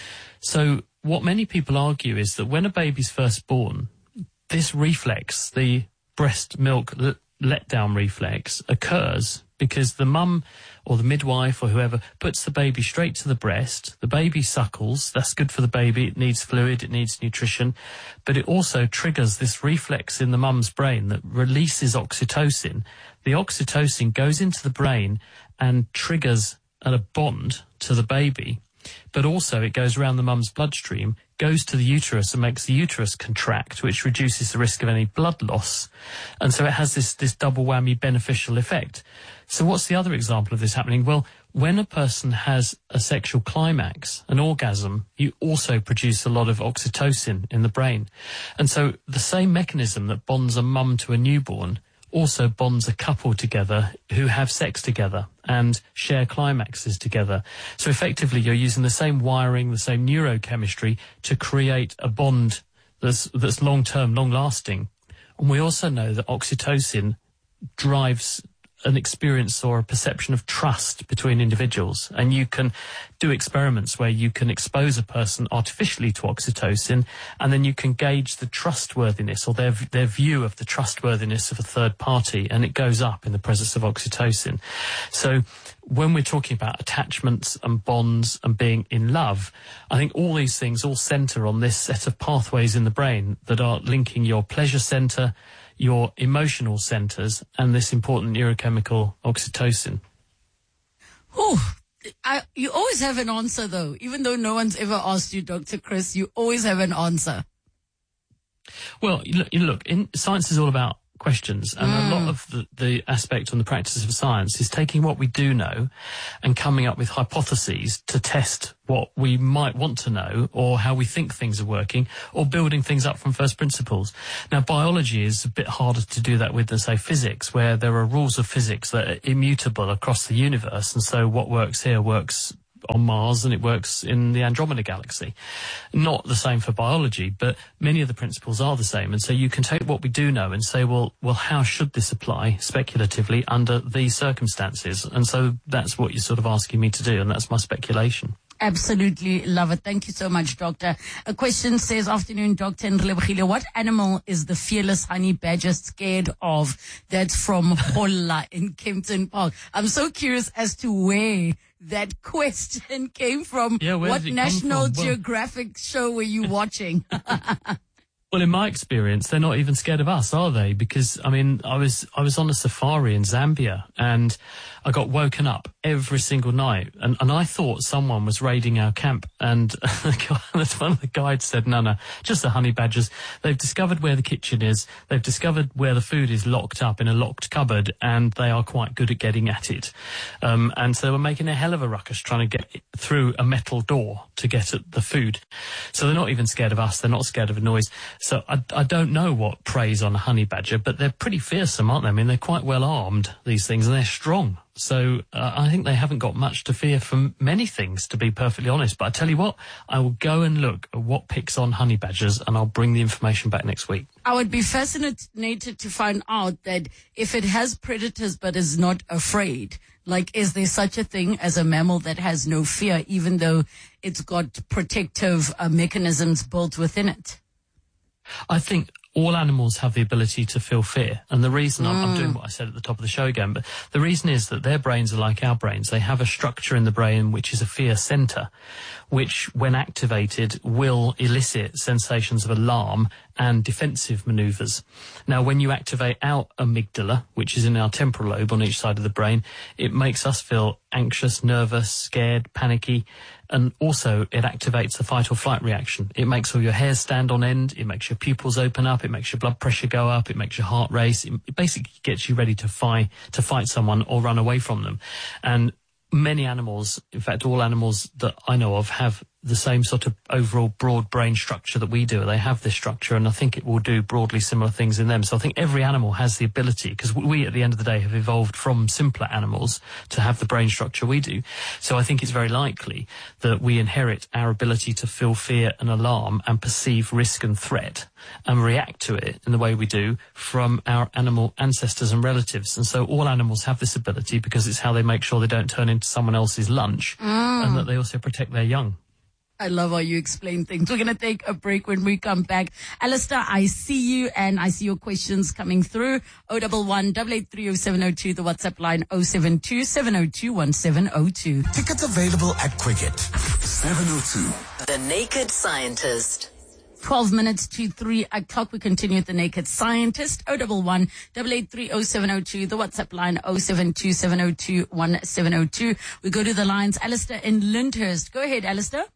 So what many people argue is that when a baby's first born, this reflex, the breast milk l- letdown reflex, occurs because the mum or the midwife or whoever puts the baby straight to the breast. The baby suckles. That's good for the baby. It needs fluid. It needs nutrition. But it also triggers this reflex in the mum's brain that releases oxytocin. The oxytocin goes into the brain and triggers a bond to the baby. But also it goes around the mum's bloodstream, goes to the uterus and makes the uterus contract, which reduces the risk of any blood loss. And so it has this, this double whammy beneficial effect. So what's the other example of this happening? Well, when a person has a sexual climax, an orgasm, you also produce a lot of oxytocin in the brain. And so the same mechanism that bonds a mum to a newborn also bonds a couple together who have sex together and share climaxes together. So effectively, you're using the same wiring, the same neurochemistry to create a bond that's, that's long-term, long-lasting. And we also know that oxytocin drives an experience or a perception of trust between individuals. And you can do experiments where you can expose a person artificially to oxytocin, and then you can gauge the trustworthiness or their their view of the trustworthiness of a third party, and it goes up in the presence of oxytocin. So when we're talking about attachments and bonds and being in love, I think all these things all centre on this set of pathways in the brain that are linking your pleasure centre, your emotional centres, and this important neurochemical oxytocin. Oh, I, you always have an answer, though. Even though no one's ever asked you, Doctor Chris, you always have an answer. Well, you look, you look in, science is all about questions, and mm. a lot of the, the aspect on the practice of science is taking what we do know and coming up with hypotheses to test what we might want to know or how we think things are working, or building things up from first principles. Now, biology is a bit harder to do that with than, say, physics, where there are rules of physics that are immutable across the universe, and so what works here works on Mars and it works in the Andromeda Galaxy. Not the same for biology, but many of the principles are the same. And so you can take what we do know and say, well, well, how should this apply speculatively under these circumstances? And so that's what you're sort of asking me to do, and that's my speculation. Absolutely love it. Thank you so much, Doctor. A question says, afternoon, Doctor Nrelebogile, what animal is the fearless honey badger scared of? That's from Holla in Kempton Park. I'm so curious as to where that question came from. Yeah, where what did it National come from? Well, Geographic show were you watching? Well, in my experience, they're not even scared of us, are they? Because, I mean, I was I was on a safari in Zambia, and I got woken up every single night, and, and I thought someone was raiding our camp, and one of the guides said, no, no, just the honey badgers. They've discovered where the kitchen is, they've discovered where the food is locked up in a locked cupboard, and they are quite good at getting at it. Um, and so they were making a hell of a ruckus trying to get through a metal door to get at the food. So they're not even scared of us, they're not scared of a noise. So I, I don't know what preys on a honey badger, but they're pretty fearsome, aren't they? I mean, they're quite well armed, these things, and they're strong. So uh, I think they haven't got much to fear from many things, to be perfectly honest. But I tell you what, I will go and look at what picks on honey badgers, and I'll bring the information back next week. I would be fascinated to find out that if it has predators but is not afraid, like, is there such a thing as a mammal that has no fear, even though it's got protective uh, mechanisms built within it? I think all animals have the ability to feel fear. And the reason, mm. I'm, I'm doing what I said at the top of the show again, but the reason is that their brains are like our brains. They have a structure in the brain which is a fear center, which, when activated, will elicit sensations of alarm and defensive maneuvers. Now, when you activate our amygdala, which is in our temporal lobe on each side of the brain, it makes us feel anxious, nervous, scared, panicky, and also it activates the fight or flight reaction. It makes all your hairs stand on end, it makes your pupils open up, it makes your blood pressure go up, it makes your heart race, it basically gets you ready to fight, to fight someone or run away from them. And many animals, in fact all animals that I know of, have the same sort of overall broad brain structure that we do. They have this structure, and I think it will do broadly similar things in them. So I think every animal has the ability, because we at the end of the day have evolved from simpler animals to have the brain structure we do. So I think it's very likely that we inherit our ability to feel fear and alarm and perceive risk and threat and react to it in the way we do from our animal ancestors and relatives. And so all animals have this ability because it's how they make sure they don't turn into someone else's lunch, mm. and that they also protect their young. I love how you explain things. We're going to take a break. When we come back, Alistair, I see you and I see your questions coming through. oh one one, eight eight three, oh seven oh two, the WhatsApp line oh seven two, seven oh two, one seven oh two. Tickets available at Quicket. seven oh two. The Naked Scientist. twelve minutes to three o'clock. We continue with The Naked Scientist. oh one one, eight eight three, oh seven oh two, the WhatsApp line oh seven two, seven oh two, one seven oh two. We go to the lines. Alistair in Lyndhurst. Go ahead, Alistair.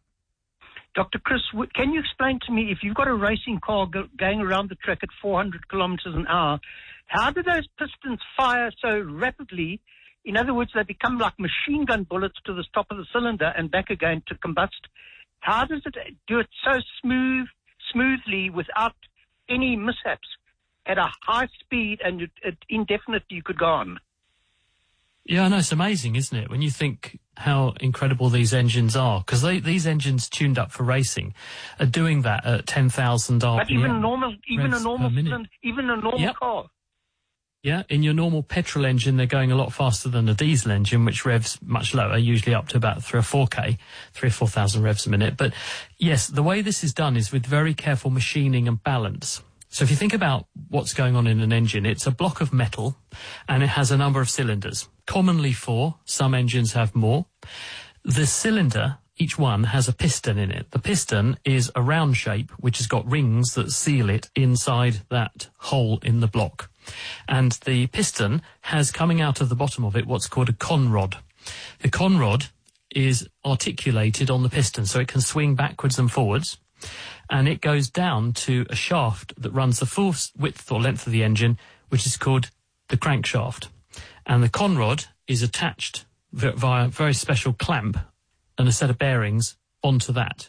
Doctor Chris, can you explain to me, if you've got a racing car go, going around the track at four hundred kilometers an hour, how do those pistons fire so rapidly? In other words, they become like machine gun bullets to the top of the cylinder and back again to combust. How does it do it so smooth, smoothly without any mishaps? at a high speed and it, it indefinitely you could go on. Yeah, I know, it's amazing, isn't it, when you think how incredible these engines are, because these engines tuned up for racing are doing that at ten thousand R P M. But even normal, even a normal, even a normal yep. car. Yeah, in your normal petrol engine, they're going a lot faster than a diesel engine, which revs much lower, usually up to about three or four K, three or four thousand revs a minute. But yes, the way this is done is with very careful machining and balance. So if you think about what's going on in an engine, it's a block of metal and it has a number of cylinders, commonly four. Some engines have more. The cylinder, each one, has a piston in it. The piston is a round shape which has got rings that seal it inside that hole in the block. And the piston has coming out of the bottom of it what's called a conrod. The conrod is articulated on the piston so it can swing backwards and forwards. And it goes down to a shaft that runs the full width or length of the engine, which is called the crankshaft. And the conrod is attached via a very special clamp and a set of bearings onto that.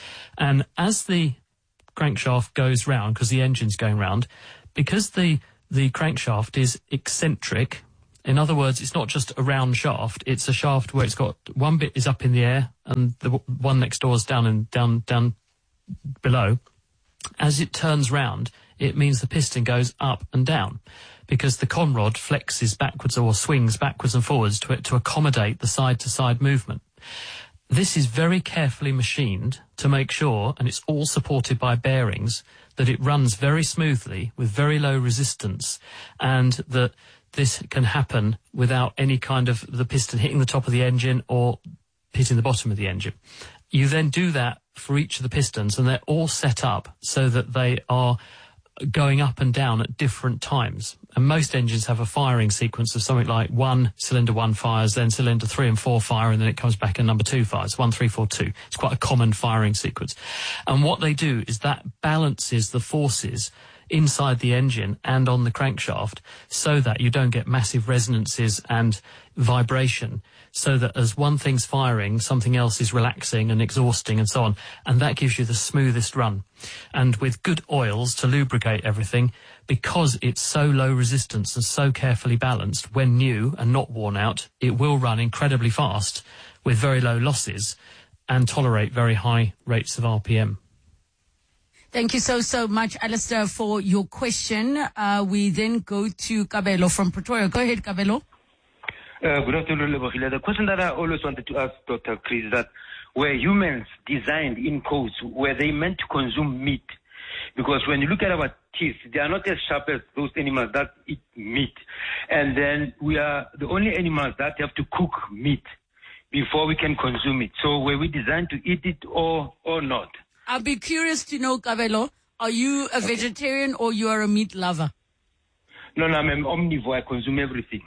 And as the crankshaft goes round, because the engine's going round, because the, the crankshaft is eccentric, in other words, it's not just a round shaft, it's a shaft where it's got one bit is up in the air and the one next door is down and down, down, below. As it turns round, it means the piston goes up and down because the conrod flexes backwards or swings backwards and forwards to, to accommodate the side-to-side movement. This is very carefully machined to make sure, and it's all supported by bearings, that it runs very smoothly with very low resistance and that this can happen without any kind of the piston hitting the top of the engine or hitting the bottom of the engine. You then do that for each of the pistons and they're all set up so that they are going up and down at different times. And most engines have a firing sequence of something like one, cylinder one fires, then cylinder three and four fire, and then it comes back and number two fires, one, three, four, two. It's quite a common firing sequence. And what they do is that balances the forces inside the engine and on the crankshaft so that you don't get massive resonances and vibration, so that as one thing's firing, something else is relaxing and exhausting and so on. And that gives you the smoothest run. And with good oils to lubricate everything, because it's so low resistance and so carefully balanced, when new and not worn out, it will run incredibly fast with very low losses and tolerate very high rates of R P M. Thank you so, so much, Alistair, for your question. Uh, we then go to Kabelo from Pretoria. Go ahead, Kabelo. Uh, good afternoon, Lebohile. The question that I always wanted to ask Doctor Chris is that were humans designed in codes, were they meant to consume meat? Because when you look at our teeth, they are not as sharp as those animals that eat meat. And then we are the only animals that have to cook meat before we can consume it. So were we designed to eat it or, or not? I'll be curious to know, Kabelo, are you a vegetarian or you are a meat lover? No, no, I'm an omnivore. I consume everything.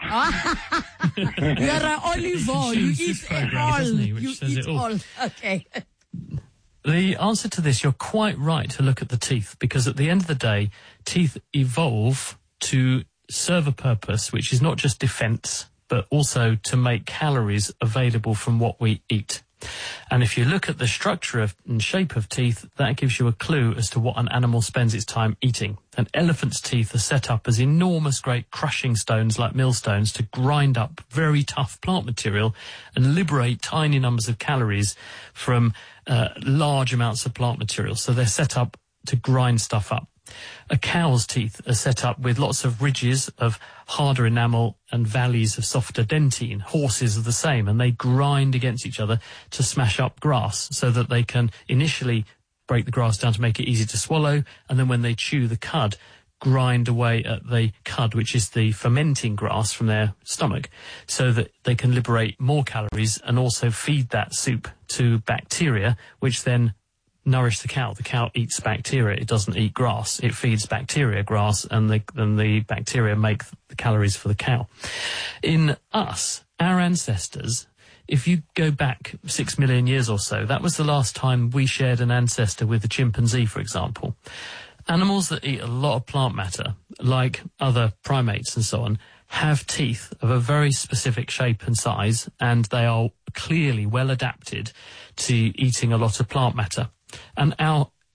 You're an omnivore. You eat it all. You eat all. Okay. The answer to this, you're quite right to look at the teeth, because at the end of the day, teeth evolve to serve a purpose, which is not just defense, but also to make calories available from what we eat. And if you look at the structure of, and shape of teeth, that gives you a clue as to what an animal spends its time eating. An elephant's teeth are set up as enormous, great crushing stones like millstones to grind up very tough plant material and liberate tiny numbers of calories from uh, large amounts of plant material. So they're set up to grind stuff up. A cow's teeth are set up with lots of ridges of harder enamel and valleys of softer dentine. Horses are the same, and they grind against each other to smash up grass so that they can initially break the grass down to make it easy to swallow, and then when they chew the cud, grind away at the cud, which is the fermenting grass from their stomach, so that they can liberate more calories and also feed that soup to bacteria, which then nourish the cow. The cow eats bacteria. It doesn't eat grass. It feeds bacteria grass, and the, then the bacteria make the calories for the cow. In us, our ancestors, if you go back six million years or so, that was the last time we shared an ancestor with a chimpanzee, for example. Animals that eat a lot of plant matter, like other primates and so on, have teeth of a very specific shape and size, and they are clearly well adapted to eating a lot of plant matter. And our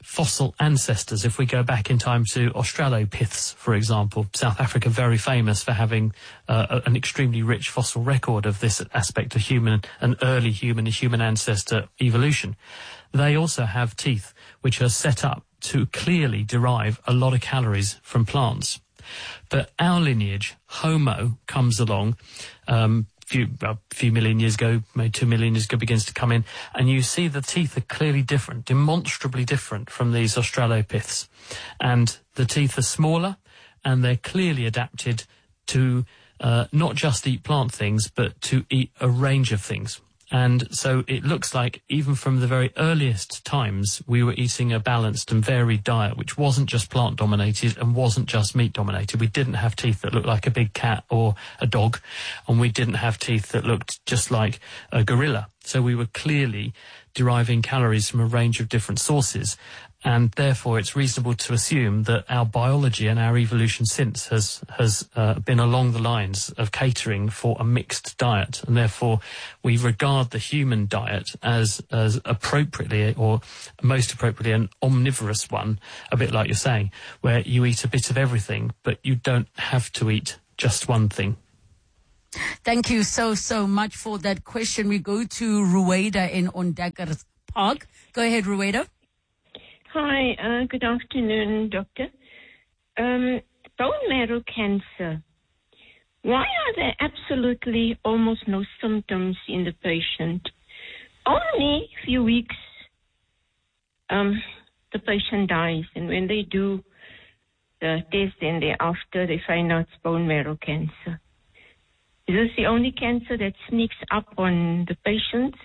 fossil ancestors, if we go back in time to Australopiths, for example, South Africa very famous for having uh, an extremely rich fossil record of this aspect of human, an early human, a human ancestor evolution. They also have teeth which are set up to clearly derive a lot of calories from plants. But our lineage, Homo, comes along um, few, a few million years ago, maybe two million years ago, begins to come in, and you see the teeth are clearly different, demonstrably different from these Australopiths. And the teeth are smaller, and they're clearly adapted to uh, not just eat plant things, but to eat a range of things. And so it looks like even from the very earliest times, we were eating a balanced and varied diet, which wasn't just plant-dominated and wasn't just meat-dominated. We didn't have teeth that looked like a big cat or a dog, and we didn't have teeth that looked just like a gorilla. So we were clearly deriving calories from a range of different sources. And therefore, it's reasonable to assume that our biology and our evolution since has has uh, been along the lines of catering for a mixed diet. And therefore, we regard the human diet as, as appropriately, or most appropriately, an omnivorous one, a bit like you're saying, where you eat a bit of everything, but you don't have to eat just one thing. Thank you so, so much for that question. We go to Rueda in Ondakar Park. Go ahead, Rueda. Hi, uh, good afternoon, doctor. Um, bone marrow cancer. Why are there absolutely almost no symptoms in the patient? Only a few weeks, um, the patient dies, and when they do the test and thereafter, they find out it's bone marrow cancer. Is this the only cancer that sneaks up on the patients?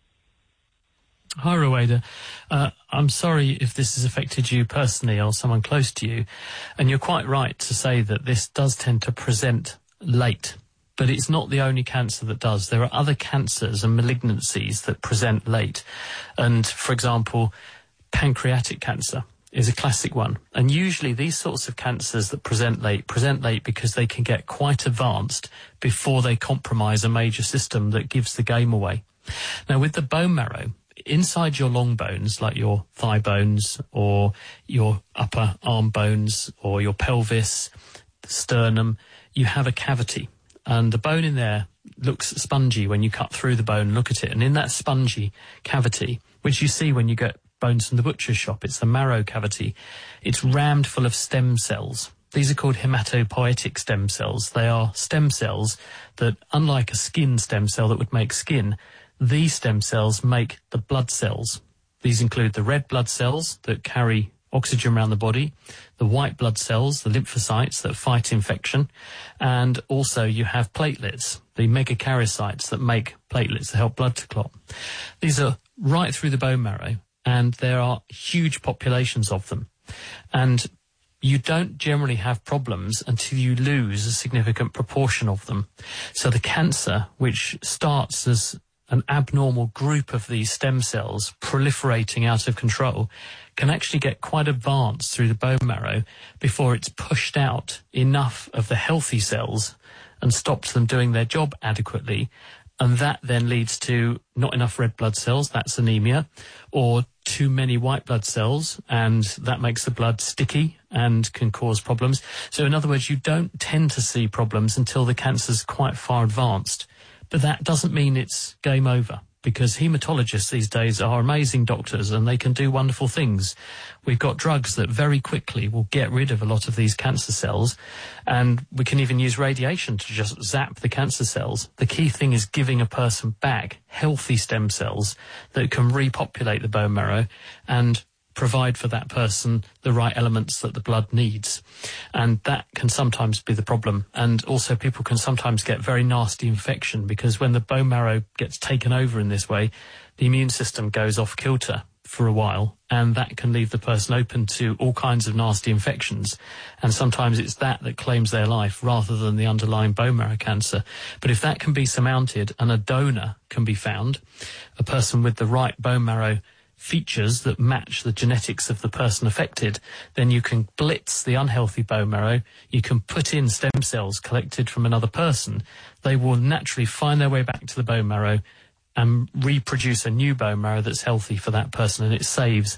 Hi, Rueda. Uh, I'm sorry if this has affected you personally or someone close to you. And you're quite right to say that this does tend to present late. But it's not the only cancer that does. There are other cancers and malignancies that present late. And, for example, pancreatic cancer is a classic one. And usually these sorts of cancers that present late present late because they can get quite advanced before they compromise a major system that gives the game away. Now, with the bone marrow, inside your long bones, like your thigh bones or your upper arm bones or your pelvis, the sternum, you have a cavity. And the bone in there looks spongy when you cut through the bone and look at it. And in that spongy cavity, which you see when you get bones from the butcher's shop, it's the marrow cavity, it's rammed full of stem cells. These are called hematopoietic stem cells. They are stem cells that, unlike a skin stem cell that would make skin, these stem cells make the blood cells. These include the red blood cells that carry oxygen around the body, the white blood cells, the lymphocytes that fight infection, and also you have platelets, the megakaryocytes that make platelets that help blood to clot. These are right through the bone marrow, and there are huge populations of them. And you don't generally have problems until you lose a significant proportion of them. So the cancer, which starts as an abnormal group of these stem cells proliferating out of control, can actually get quite advanced through the bone marrow before it's pushed out enough of the healthy cells and stops them doing their job adequately. And that then leads to not enough red blood cells, that's anemia, or too many white blood cells, and that makes the blood sticky and can cause problems. So in other words, you don't tend to see problems until the cancer's quite far advanced. But that doesn't mean it's game over, because haematologists these days are amazing doctors and they can do wonderful things. We've got drugs that very quickly will get rid of a lot of these cancer cells, and we can even use radiation to just zap the cancer cells. The key thing is giving a person back healthy stem cells that can repopulate the bone marrow and provide for that person the right elements that the blood needs. And that can sometimes be the problem. And also people can sometimes get very nasty infection, because when the bone marrow gets taken over in this way, the immune system goes off kilter for a while, and that can leave the person open to all kinds of nasty infections. And sometimes it's that that claims their life rather than the underlying bone marrow cancer. But if that can be surmounted and a donor can be found, a person with the right bone marrow features that match the genetics of the person affected, then you can blitz the unhealthy bone marrow, you can put in stem cells collected from another person. They will naturally find their way back to the bone marrow and reproduce a new bone marrow that's healthy for that person, and it saves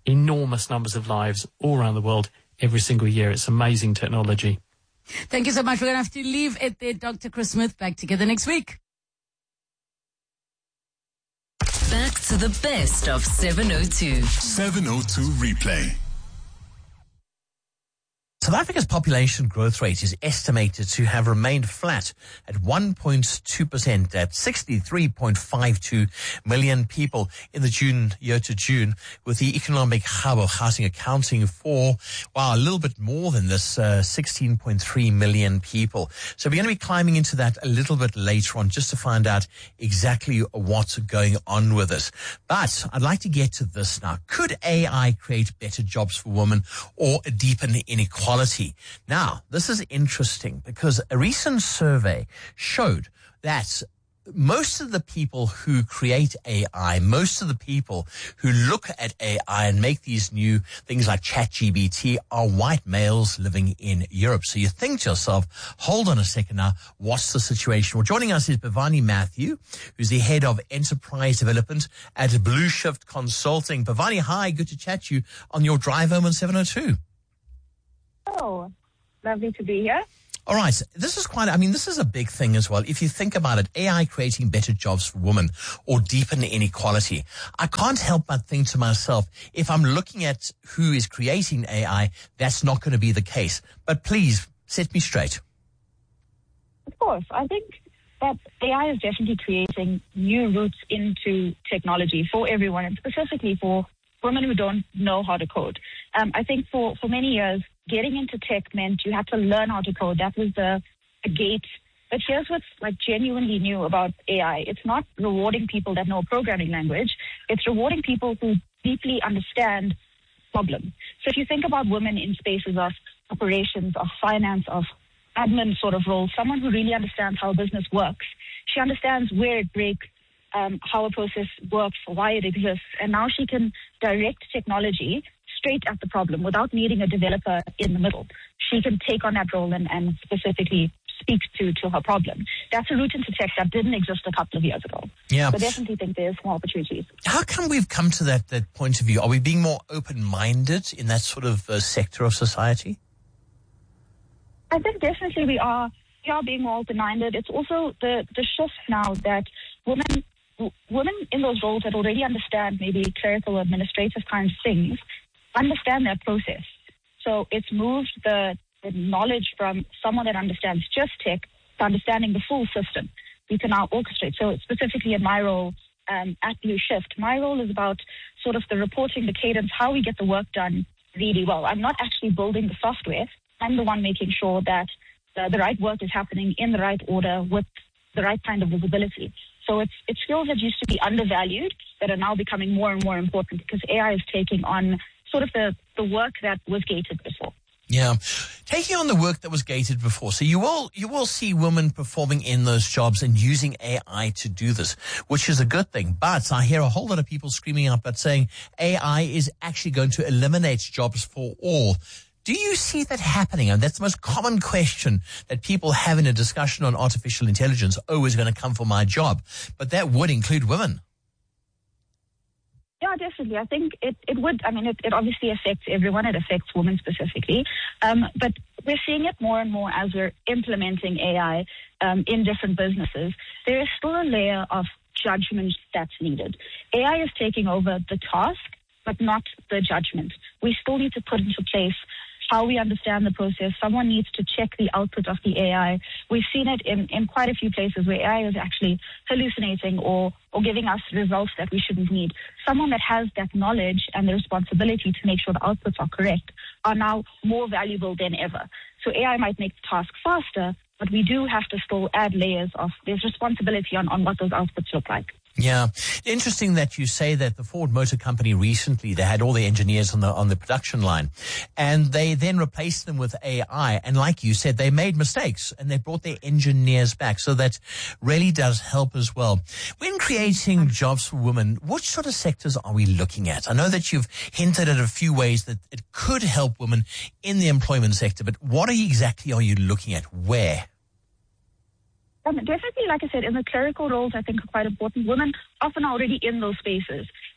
enormous numbers of lives all around the world every single year. It's amazing technology. Thank you so much. We're going to have to leave it there. Doctor Chris Smith, back together next week. Back to the best of seven oh two. seven oh two Replay. South Africa's population growth rate is estimated to have remained flat at one point two percent at sixty-three point five two million people in the June year to June, with the economic hub of Gauteng accounting for, wow, a little bit more than this, uh, sixteen point three million people. So we're going to be climbing into that a little bit later on just to find out exactly what's going on with this. But I'd like to get to this now. Could A I create better jobs for women or deepen inequality? Now, this is interesting because a recent survey showed that most of the people who create A I, most of the people who look at A I and make these new things like ChatGPT are white males living in Europe. So you think to yourself, hold on a second now, what's the situation? Well, joining us is Bhavani Matthew, who's the head of enterprise development at Blue Shift Consulting. Bhavani, hi, good to chat to you on your drive home on seven oh two. Oh, lovely to be here. All right. This is quite, I mean, this is a big thing as well. If you think about it, A I creating better jobs for women or deepen inequality. I can't help but think to myself, if I'm looking at who is creating A I, that's not going to be the case. But please set me straight. Of course. I think that A I is definitely creating new routes into technology for everyone, and specifically for women who don't know how to code. Um, I think for, for many years, getting into tech meant you had to learn how to code. That was the, the gate. But here's what's like genuinely new about A I. It's not rewarding people that know a programming language. It's rewarding people who deeply understand problems. So if you think about women in spaces of operations, of finance, of admin sort of roles, someone who really understands how business works, she understands where it breaks, um, how a process works, why it exists, and now she can direct technology straight at the problem without needing a developer in the middle. She can take on that role and, and specifically speak to, to her problem. That's a route into tech that didn't exist a couple of years ago. Yeah. So I definitely think there's more opportunities. How come we've come to that, that point of view? Are we being more open-minded in that sort of uh, sector of society? I think definitely we are, we are being more open-minded. It's also the, the shift now that women w- women in those roles that already understand maybe clerical, administrative kind of things understand that process. So it's moved the, the knowledge from someone that understands just tech to understanding the full system. We can now orchestrate. So specifically in my role um, at Blue Shift, my role is about sort of the reporting, the cadence, how we get the work done really well. I'm not actually building the software. I'm the one making sure that the, the right work is happening in the right order with the right kind of visibility. So it's, it's skills that used to be undervalued that are now becoming more and more important because A I is taking on sort of the, the work that was gated before. Yeah. Taking on the work that was gated before. So you will, you will see women performing in those jobs and using A I to do this, which is a good thing. But I hear a whole lot of people screaming out but saying A I is actually going to eliminate jobs for all. Do you see that happening? And that's the most common question that people have in a discussion on artificial intelligence. Oh, is going to come for my job. But that would include women. Yeah, definitely. I think it, it would. I mean, it, it obviously affects everyone. It affects women specifically. Um, but we're seeing it more and more as we're implementing A I um, in different businesses. There is still a layer of judgment that's needed. A I is taking over the task, but not the judgment. We still need to put into place how we understand the process. Someone needs to check the output of the A I. We've seen it in, in quite a few places where A I is actually hallucinating or, or giving us results that we shouldn't need. Someone that has that knowledge and the responsibility to make sure the outputs are correct are now more valuable than ever. So A I might make the task faster, but we do have to still add layers of, there's responsibility on, on what those outputs look like. Yeah. Interesting that you say that the Ford Motor Company recently, they had all the engineers on the, on the production line and they then replaced them with A I. And like you said, they made mistakes and they brought their engineers back. So that really does help as well. When creating jobs for women, which sort of sectors are we looking at? I know that you've hinted at a few ways that it could help women in the employment sector, but what exactly are you looking at? Where? Um, definitely, like I said, in the clerical roles, I think are quite important. Women often are already in those spaces.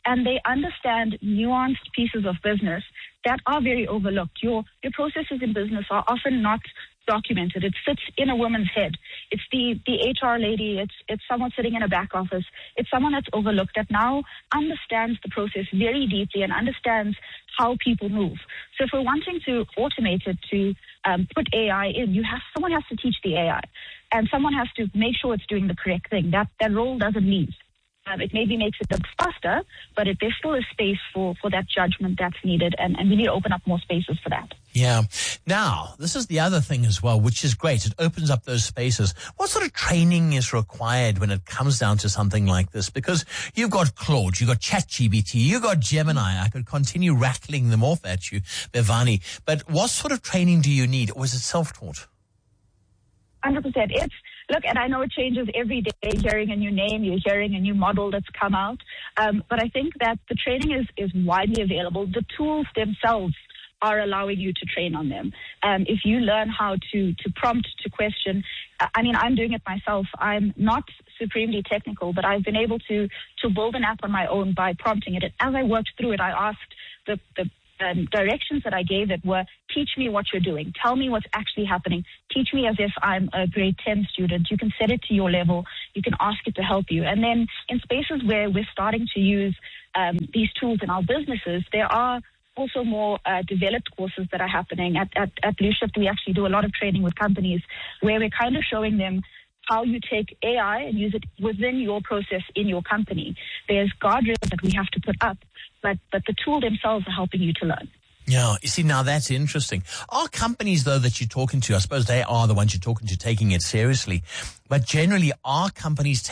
and they understand nuanced pieces of business that are very overlooked. Your your processes in business are often not documented. It sits in a woman's head. It's the, the H R lady. It's it's someone sitting in a back office. It's someone that's overlooked that now understands the process very deeply and understands how people move. So if we're wanting to automate it, to um, put A I in, you have someone has to teach the A I, and someone has to make sure it's doing the correct thing. That that role doesn't leave. Um, it maybe makes it look faster, but it, there's still a space for, for that judgment that's needed, and, and we need to open up more spaces for that. Yeah. Now, this is the other thing as well, which is great. It opens up those spaces. What sort of training is required when it comes down to something like this? Because you've got Claude, you've got ChatGPT, you've got Gemini. I could continue rattling them off at you, Bevani. But what sort of training do you need, or is it self-taught? one hundred percent. It's, look, and I know it changes every day. You're hearing a new name, you're hearing a new model that's come out. Um, but I think that the training is, is widely available. The tools themselves are allowing you to train on them. Um, if you learn how to, to prompt, to question, I mean, I'm doing it myself. I'm not supremely technical, but I've been able to, to build an app on my own by prompting it. And as I worked through it, I asked the, the Um, directions that I gave it were, teach me what you're doing. Tell me what's actually happening. Teach me as if I'm a grade ten student. You can set it to your level. You can ask it to help you. And then in spaces where we're starting to use um, these tools in our businesses, there are also more uh, developed courses that are happening. At, at, at Blue Shift, we actually do a lot of training with companies where we're kind of showing them how you take A I and use it within your process in your company. There's guardrails that we have to put up, but, but the tool themselves are helping you to learn. Yeah, you see, now that's interesting. Are companies, though, that you're talking to, I suppose they are the ones you're talking to, taking it seriously, but generally are companies